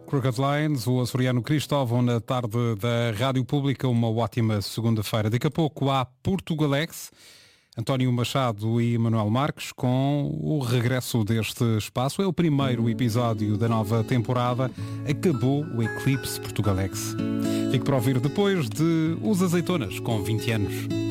Crooked Lines, o açoriano Cristóvão na tarde da Rádio Pública, uma ótima segunda-feira. Daqui a pouco há Portugalex, António Machado e Manuel Marques com o regresso deste espaço. É o primeiro episódio da nova temporada. Acabou o Eclipse Portugalex. Fique para ouvir depois de Os Azeitonas, com 20 anos.